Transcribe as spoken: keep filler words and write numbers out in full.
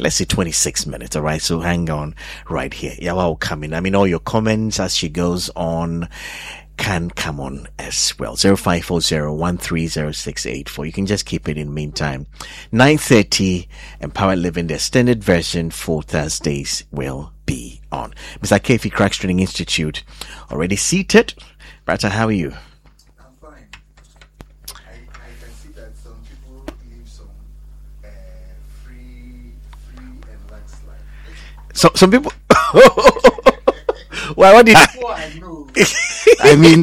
let's say twenty-six minutes. All right. So hang on right here. Yeah, will come in. I mean, all your comments as she goes on can come on as well. zero five four zero one three zero six eight four. You can just keep it in the meantime. nine thirty Empowered Living, the extended version for Thursdays will be on. Mister Kefi Crack Training Institute already seated. Brata, how are you? I'm fine. I, I can see that some people live some uh, free, free and lax life. So some people. Why? What did? Before I know. I mean.